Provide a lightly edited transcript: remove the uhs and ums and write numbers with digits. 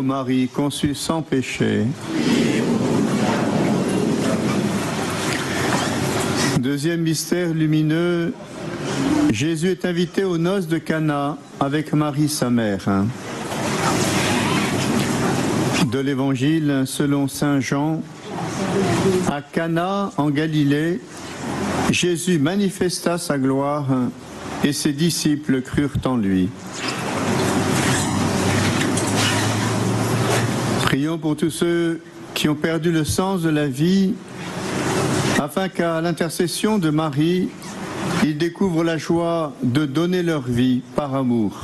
Marie, conçue sans péché. Deuxième mystère lumineux, Jésus est invité aux noces de Cana avec Marie sa mère. De l'Évangile selon saint Jean, à Cana en Galilée, Jésus manifesta sa gloire et ses disciples crurent en lui. Prions pour tous ceux qui ont perdu le sens de la vie, afin qu'à l'intercession de Marie, ils découvrent la joie de donner leur vie par amour.